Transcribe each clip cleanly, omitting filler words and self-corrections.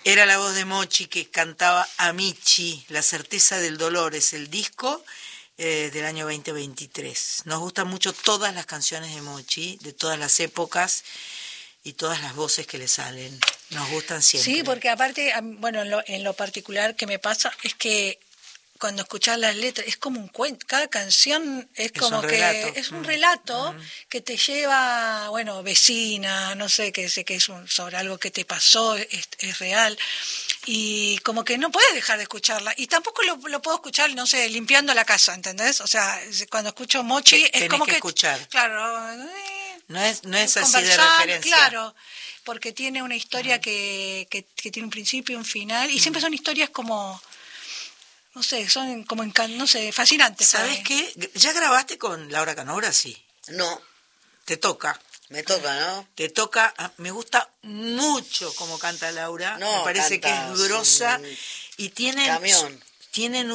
Era la voz de Mochi que cantaba Amici, La certeza del dolor, es el disco del año 2023. Nos gustan mucho todas las canciones de Mochi, de todas las épocas y todas las voces que le salen. Nos gustan siempre. Sí, porque aparte, bueno, en lo particular que me pasa es que cuando escuchás las letras es como un cuento, cada canción es como que es un relato que te lleva, bueno, vecina, no sé, que sé que es sobre algo que te pasó, es real, y como que no puedes dejar de escucharla, y tampoco lo puedo escuchar, no sé, limpiando la casa, ¿entendés? O sea, cuando escucho Mochi es como que escuchar. Claro, no es así de referencia. Claro, porque tiene una historia que tiene un principio y un final, y siempre son historias como, no sé, son como, no sé, fascinantes. ¿Sabes qué? ¿Ya grabaste con Laura Canora? Sí. No. Te toca. Me toca, ¿no? Te toca. Me gusta mucho cómo canta Laura. No, me parece que es grosa. Y tienen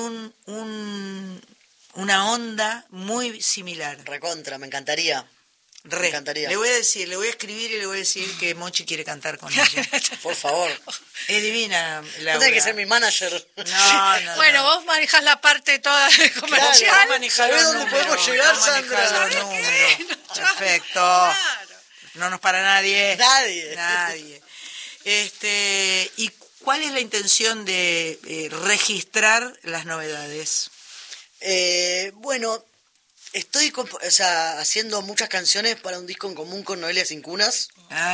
una onda muy similar. Recontra, me encantaría. Me encantaría. Le voy a escribir y le voy a decir que Mochi quiere cantar con ella. Por favor. Es divina, Laura. No tenés que ser mi manager. No. Bueno, vos manejás la parte toda comercial. Claro, ¿sabés dónde podemos llegar, Sandra? Perfecto. Claro. No nos para nadie. Nadie. ¿Y cuál es la intención de registrar las novedades? Bueno, estoy haciendo muchas canciones para un disco en común con Noelia Cincunas.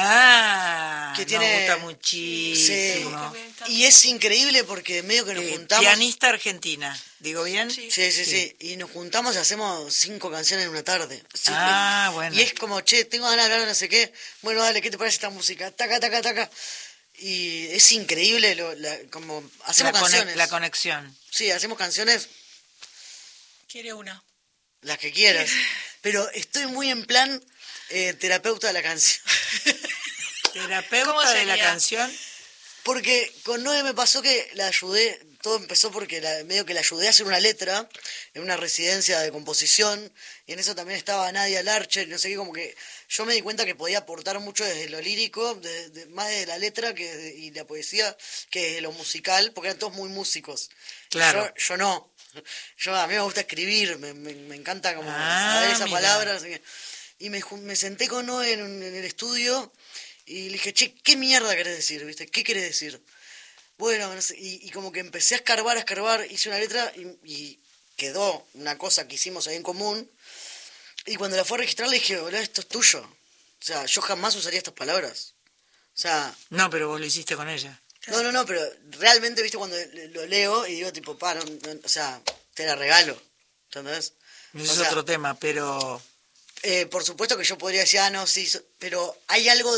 Que me gusta muchísimo. Sí, y es increíble porque medio que nos juntamos. Pianista argentina, ¿digo bien? Sí. Y nos juntamos y hacemos 5 canciones en una tarde. Sí, bueno. Y es como, tengo ganas de hablar de no sé qué. Bueno, dale, ¿qué te parece esta música? Taca, taca, taca. Y es increíble como hacemos canciones. La conexión. Sí, hacemos canciones. Quiere una. Las que quieras. Pero estoy muy en plan terapeuta de la canción. ¿Terapeuta de la canción? Porque con Noé me pasó que la ayudé, todo empezó porque medio que la ayudé a hacer una letra en una residencia de composición, y en eso también estaba Nadia Larcher, no sé qué, como que yo me di cuenta que podía aportar mucho desde lo lírico, más de la letra y la poesía, que desde lo musical, porque eran todos muy músicos. Claro. Yo no. A mí me gusta escribir, me encanta como ver esa palabra, no sé qué. Y me senté con Noé en el estudio y le dije, ¿qué mierda querés decir? ¿Viste? ¿Qué querés decir? Bueno, no sé, y como que empecé a escarbar, hice una letra y quedó una cosa que hicimos ahí en común. Y cuando la fue a registrar le dije, boludo, esto es tuyo. O sea, yo jamás usaría estas palabras. O sea... No, pero vos lo hiciste con ella. No, pero realmente, viste, cuando lo leo y digo, tipo, o sea, te la regalo. ¿Entendés? Ese es otro tema, pero... por supuesto que yo podría decir, no, sí, pero hay algo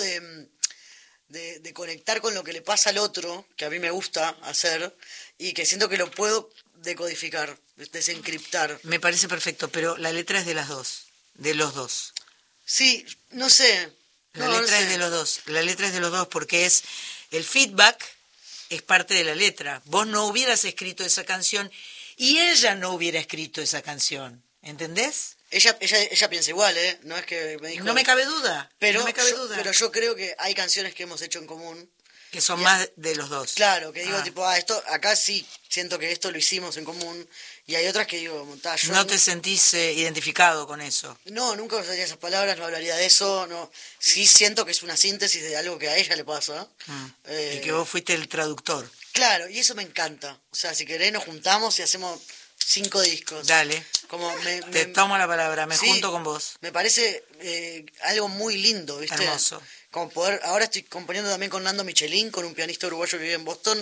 de conectar con lo que le pasa al otro, que a mí me gusta hacer, y que siento que lo puedo decodificar, desencriptar. Me parece perfecto, pero la letra es de los dos. Sí, no sé. La letra es de los dos. La letra es de los dos porque es el feedback es parte de la letra. Vos no hubieras escrito esa canción y ella no hubiera escrito esa canción. ¿Entendés? Ella piensa igual, ¿eh? No es que me dijo... No me cabe duda. Pero yo creo que hay canciones que hemos hecho en común. Que son más de los dos. Claro, que digo, tipo, esto, acá sí siento que esto lo hicimos en común. Y hay otras que digo, yo... ¿No te sentís identificado con eso? No, nunca usaría esas palabras, no hablaría de eso. No. Sí siento que es una síntesis de algo que a ella le pasa. Y que vos fuiste el traductor. Claro, y eso me encanta. O sea, si querés nos juntamos y hacemos 5 discos. Dale. Como te tomo la palabra, junto con vos. Me parece algo muy lindo, ¿viste? Hermoso. Como ahora estoy componiendo también con Nando Michelin, con un pianista uruguayo que vive en Boston,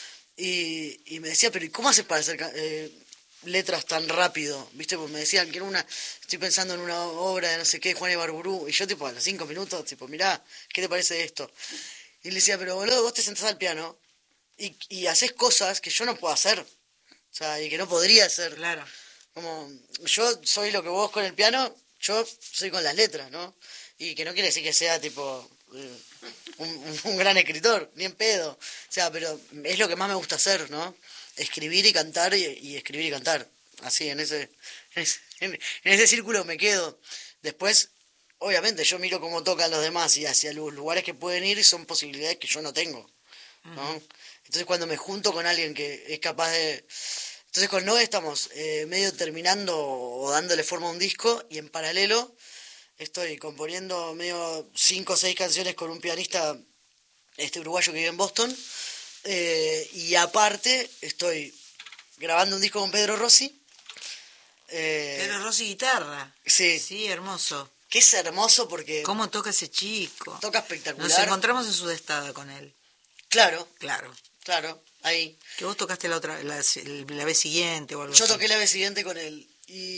y me decía, pero ¿y cómo haces para hacer letras tan rápido? ¿Viste? Pues me decían que estoy pensando en una obra de no sé qué, Juan Ibarburu, y yo tipo a los 5 minutos, tipo, mirá, ¿qué te parece esto? Y le decía, pero boludo, vos te sentás al piano y haces cosas que yo no puedo hacer, o sea, y que no podría hacer. Claro. Como, yo soy lo que vos con el piano, yo soy con las letras, ¿no? Y que no quiere decir que sea tipo un gran escritor, ni en pedo. O sea, pero es lo que más me gusta hacer, ¿no? Escribir y cantar y escribir y cantar. Así, en ese círculo me quedo. Después, obviamente, yo miro cómo tocan los demás y hacia los lugares que pueden ir son posibilidades que yo no tengo. ¿no? Entonces cuando me junto con alguien que es capaz de... Entonces con Noé estamos medio terminando o dándole forma a un disco, y en paralelo estoy componiendo medio 5 o 6 canciones con un pianista uruguayo que vive en Boston, y aparte estoy grabando un disco con Pedro Rossi. Pedro Rossi guitarra. Sí. Sí, hermoso. Que es hermoso porque... ¿Cómo toca ese chico? Toca espectacular. Nos encontramos en Sudestada con él. Claro, ahí. Que vos tocaste la vez siguiente o algo Yo así. toqué la vez siguiente con él.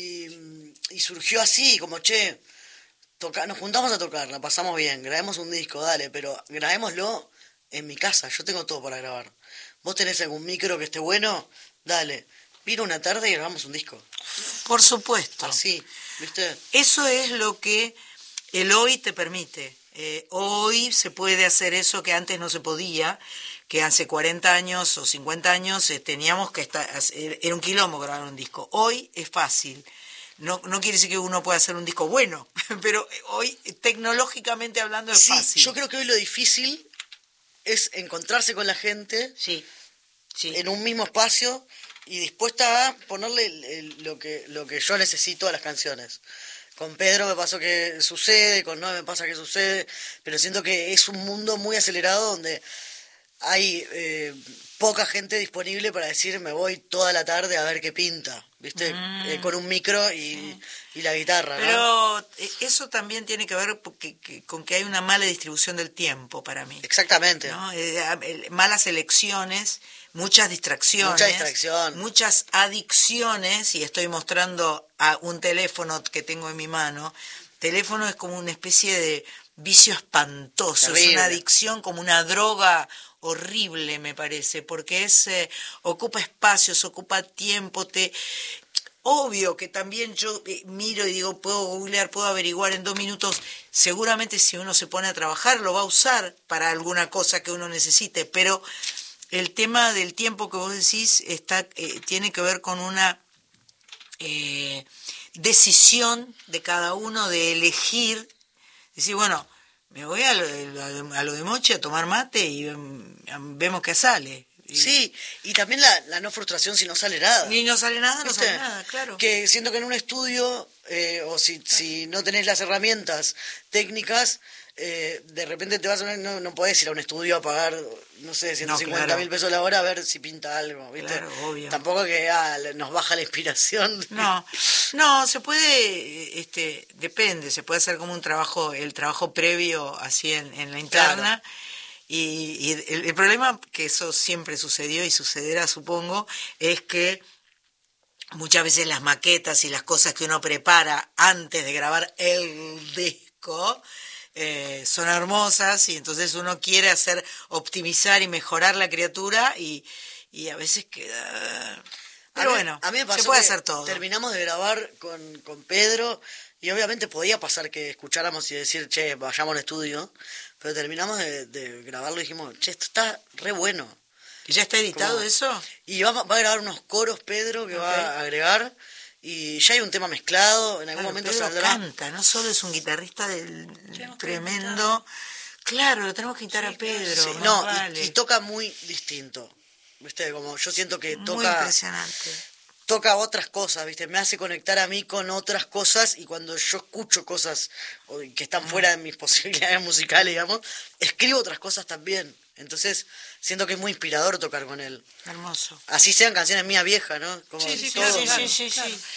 Y surgió así, como, che, nos juntamos a tocar, la pasamos bien, grabemos un disco, dale, pero grabémoslo en mi casa, yo tengo todo para grabar. ¿Vos tenés algún micro que esté bueno? Dale. Vino una tarde y grabamos un disco. Por supuesto. Así, ¿viste? Eso es lo que el hoy te permite. Hoy se puede hacer eso que antes no se podía, que hace 40 años o 50 años teníamos que estar, era un quilombo grabar un disco. Hoy es fácil. No quiere decir que uno pueda hacer un disco bueno, pero hoy, tecnológicamente hablando, es fácil. Sí, yo creo que hoy lo difícil es encontrarse con la gente en un mismo espacio y dispuesta a ponerle lo que yo necesito a las canciones. Con Pedro me pasó que sucede, con Noé me pasa que sucede, pero siento que es un mundo muy acelerado donde hay poca gente disponible para decir me voy toda la tarde a ver qué pinta, ¿viste? Con un micro y la guitarra, ¿no? Pero eso también tiene que ver con que hay una mala distribución del tiempo para mí. Exactamente. ¿No? Malas elecciones, muchas distracciones. Mucha distracción. Muchas adicciones, y estoy mostrando a un teléfono que tengo en mi mano. Teléfono es como una especie de vicio espantoso, Terrible. Es una adicción como una droga horrible, me parece, porque ocupa espacios, ocupa tiempo, obvio que también yo miro y digo, puedo googlear, puedo averiguar en 2 minutos, seguramente si uno se pone a trabajar lo va a usar para alguna cosa que uno necesite, pero el tema del tiempo que vos decís tiene que ver con una decisión de cada uno de elegir, decir, bueno, me voy a lo de Mochi a tomar mate y vemos qué sale. Sí, y también la no frustración si no sale nada. Y no sale nada, ¿viste? No sale nada, claro. Que siento que en un estudio, o si no tenés las herramientas técnicas, de repente te vas no podés ir a un estudio a pagar, no sé, 150.000 pesos la hora a ver si pinta algo, ¿viste? Claro, obvio. Tampoco que nos baja la inspiración. No, se puede, depende, se puede hacer como el trabajo previo así en la interna. Claro. Y el problema, que eso siempre sucedió y sucederá, supongo, es que muchas veces las maquetas y las cosas que uno prepara antes de grabar el disco son hermosas, y entonces uno quiere optimizar y mejorar la criatura y a veces queda... Pero bueno, a mí me pasó se puede que hacer todo. Terminamos de grabar con Pedro y obviamente podía pasar que escucháramos y decir, che, vayamos al estudio, pero terminamos de grabarlo y dijimos, che, esto está re bueno. ¿Y ya está editado eso? Y va a grabar unos coros Pedro que va a agregar, y ya hay un tema mezclado, en algún momento Pedro saldrá. Canta, no solo es un guitarrista tremendo. Claro, lo tenemos que quitar a Pedro. Sí, y toca muy distinto. ¿Viste? Como yo siento que toca... Muy impresionante. Toca otras cosas, ¿viste? Me hace conectar a mí con otras cosas, y cuando yo escucho cosas que están fuera de mis posibilidades musicales, digamos, escribo otras cosas también. Entonces, siento que es muy inspirador tocar con él. Hermoso. Así sean canciones mías viejas, ¿no? Como sí, todo, claro, sí.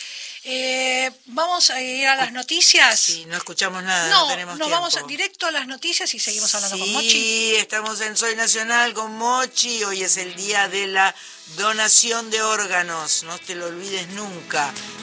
Vamos a ir a las noticias. Sí, no escuchamos nada, no tenemos tiempo. Nos vamos directo a las noticias y seguimos hablando con Mochi. Sí, estamos en Soy Nacional con Mochi. Hoy es el día de la donación de órganos, no te lo olvides nunca.